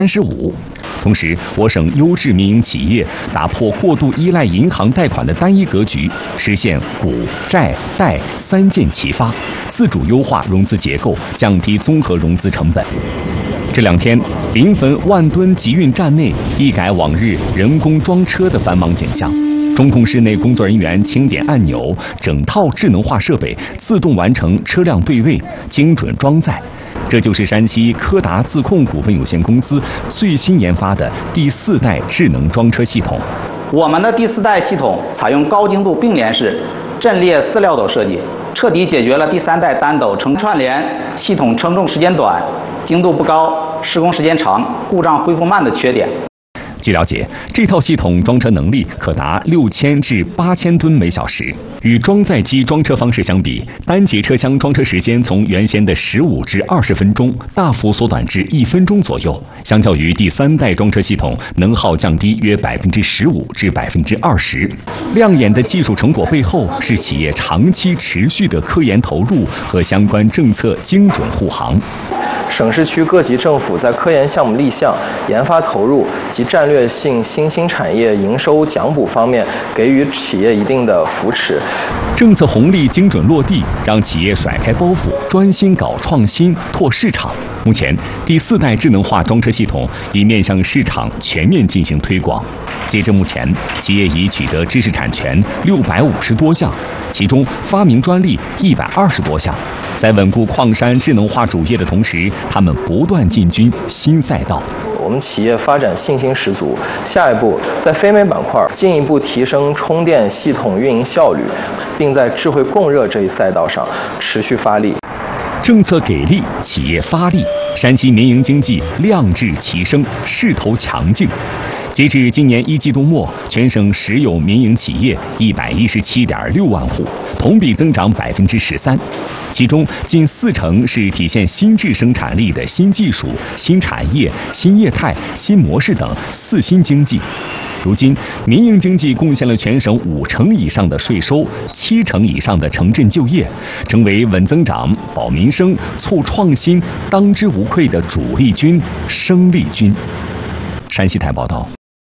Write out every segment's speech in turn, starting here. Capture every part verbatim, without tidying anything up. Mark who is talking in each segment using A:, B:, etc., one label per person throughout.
A: 三十五。同时，我省优质民营企业打破过度依赖银行贷款的单一格局，实现股、债、贷三件齐发，自主优化融资结构，降低综合融资成本。这两天，临汾万吨集运站内一改往日人工装车的繁忙景象。中控室内工作人员轻点按钮，整套智能化设备自动完成车辆对位、精准装载。这就是山西科达自控股份有限公司最新研发的第四代智能装车系统。
B: 我们的第四代系统采用高精度并联式阵列四料斗设计，彻底解决了第三代单斗成串联系统称重时间短、精度不高、施工时间长、故障恢复慢的缺点。
A: 据了解，这套系统装车能力可达六千至八千吨每小时。与装载机装车方式相比，单节车厢装车时间从原先的十五至二十分钟大幅缩短至一分钟左右。相较于第三代装车系统，能耗降低约百分之十五至百分之二十。亮眼的技术成果背后，是企业长期持续的科研投入和相关政策精准护航。
C: 省市区各级政府在科研项目立项、研发投入及战略性新兴产业营收奖补方面，给予企业一定的扶持。
A: 政策红利精准落地，让企业甩开包袱，专心搞创新、拓市场。目前，第四代智能化装车系统已面向市场全面进行推广。截至目前，企业已取得知识产权六百五十多项，其中发明专利一百二十多项。在稳固矿山智能化主业的同时，他们不断进军新赛道。
C: 我们企业发展信心十足，下一步在非煤板块进一步提升充电系统运营效率，并在智慧供热这一赛道上持续发力。
A: 政策给力，企业发力，山西民营经济亮质齐升，势头强劲。截至今年一季度末，全省实有民营企业一百一十七点六万户，同比增长百分之十三。其中近四成是体现新质生产力的新技术、新产业、新业态、新模式等四新经济。如今，民营经济贡献了全省五成以上的税收，七成以上的城镇就业，成为稳增长、保民生、促创新、当之无愧的主力军、生力军。山西台报道。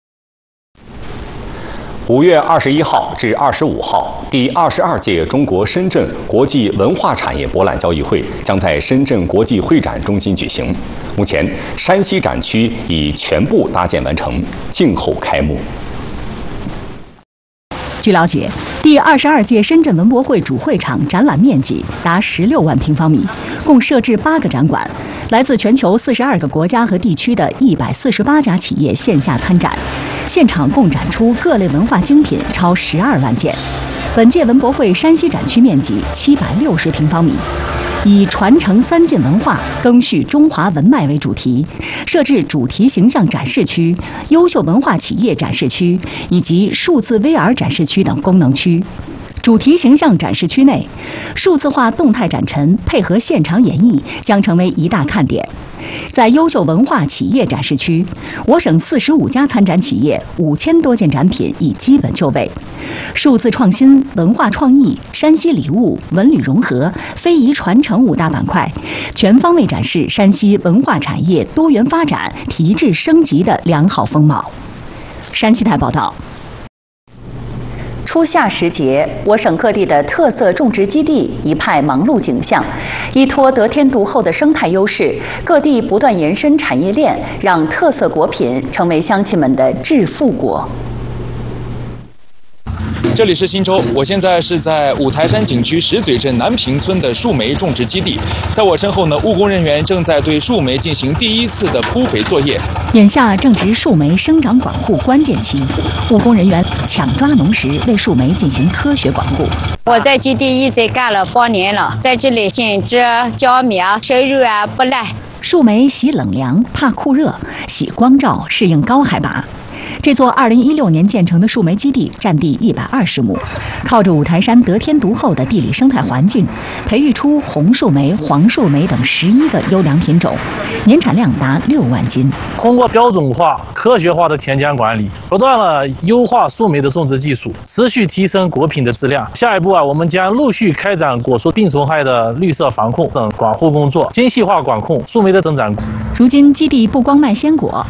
A: 五月二十一号至二十五号，第二十二届中国深圳国际文化产业博览交易会将在深圳国际会展中心举行。目前，山西展区已全部搭建完成，静候开幕。
D: 据了解，第二十二届深圳文博会主会场展览面积达十六万平方米，共设置八个展馆，来自全球四十二个国家和地区的一百四十八家企业线下参展。现场共展出各类文化精品超十二万件。本届文博会山西展区面积七百六十平方米，以传承三晋文化、赓续中华文脉为主题，设置主题形象展示区、优秀文化企业展示区以及数字 V R 展示区等功能区。主题形象展示区内，数字化动态展陈配合现场演绎将成为一大看点。在优秀文化企业展示区，我省四十五家参展企业五千多件展品已基本就位。数字创新、文化创意、山西礼物、文旅融合、非遗传承五大板块，全方位展示山西文化产业多元发展、提质升级的良好风貌。山西台报道。
E: 初夏时节，我省各地的特色种植基地一派忙碌景象。依托得天独厚的生态优势，各地不断延伸产业链，让特色果品成为乡亲们的致富果。
F: 这里是忻州，我现在是在五台山景区石嘴镇南坪村的树莓种植基地。在我身后呢，务工人员正在对树莓进行第一次的铺肥作业。
D: 眼下正值树莓生长管护关键期，务工人员抢抓农时，为树莓进行科学管护。
G: 我在基地一直干了八年了，在这里种植浇苗，收入啊不赖。
D: 树莓喜冷凉，怕酷热，喜光照，适应高海拔。这座二零一六年建成的树莓基地占地一百二十亩，靠着五台山得天独厚的地理生态环境，培育出红树莓、黄树莓等十一个优良品种，年产量达六万斤。
H: 通过标准化、科学化的田间管理，不断了优化树莓的种植技术，持续提升果品的质量。下一步啊，我们将陆续开展果树病虫害的绿色防控等管护工作，精细化管控树莓的增长。
D: 如今基地不光卖鲜果，